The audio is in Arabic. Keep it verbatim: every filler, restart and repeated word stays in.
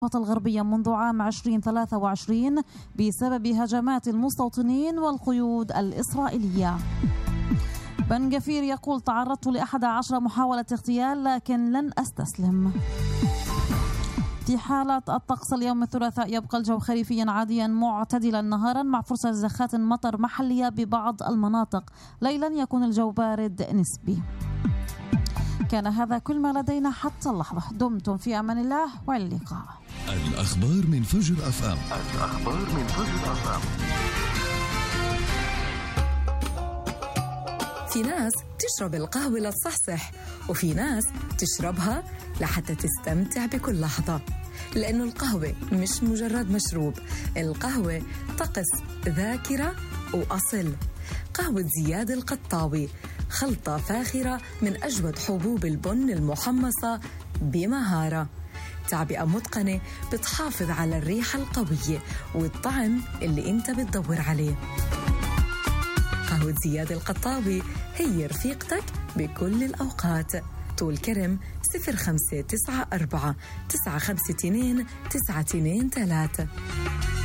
الغربية منذ عام ألفين وثلاثة وعشرين بسبب هجمات المستوطنين والقيود الإسرائيلية. بن غفير يقول: تعرضت لأحد عشر محاولة اغتيال لكن لن أستسلم. في حالة الطقس اليوم الثلاثاء يبقى الجو خريفيا عاديا معتدلا نهارا مع فرصة زخات مطر محلية ببعض المناطق. ليلا يكون الجو بارد نسبي. كان هذا كل ما لدينا حتى اللحظة. دمتم في أمان الله وإلى اللقاء. الأخبار من فجر أف أم. الأخبار من فجر أف أم. في ناس تشرب القهوة لتصحصح، وفي ناس تشربها لحتى تستمتع بكل لحظة، لأنه القهوة مش مجرد مشروب، القهوة طقس، ذاكرة وأصل. قهوة زياد القطاوي خلطة فاخرة من أجود حبوب البن المحمصة بمهارة، تعبئة متقنة بتحافظ على الريحة القوية والطعم اللي انت بتدور عليه. قهوة زياد القطاوي هي رفيقتك بكل الأوقات. طول كرم صفر خمسة تسعة أربعة تسعة خمسة اثنين تسعة اثنين ثلاثة.